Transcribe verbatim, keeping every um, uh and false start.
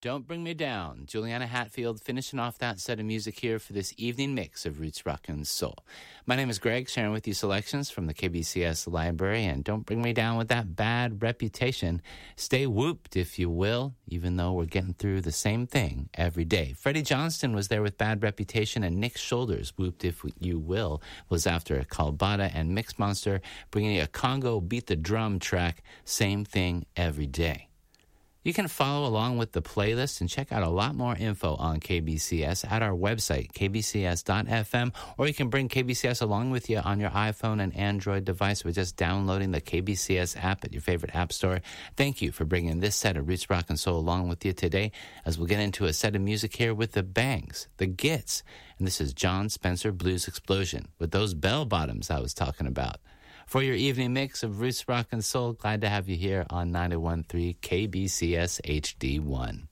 Don't Bring Me Down. Juliana Hatfield finishing off that set of music here for this evening mix of Roots Rock and Soul. My name is Greg, sharing with you selections from the K B C S library, and don't bring me down with that bad reputation. Stay whooped, if you will, even though we're getting through the same thing every day. Freddie Johnston was there with Bad Reputation, and Nick Shoulders, Whooped If You Will, was after Kalbada and Mix Monster, bringing you a Congo Beat the Drum track, Same Thing Every Day. You can follow along with the playlist and check out a lot more info on K B C S at our website, k b c s dot f m, or you can bring K B C S along with you on your iPhone and Android device with just downloading the K B C S app at your favorite app store. Thank you for bringing this set of Roots Rock and Soul along with you today as we'll get into a set of music here with the Bangs, the Gits, and this is John Spencer Blues Explosion with those bell bottoms I was talking about. For your evening mix of Roots Rock and Soul, glad to have you here on ninety-one point three K B C S H D one.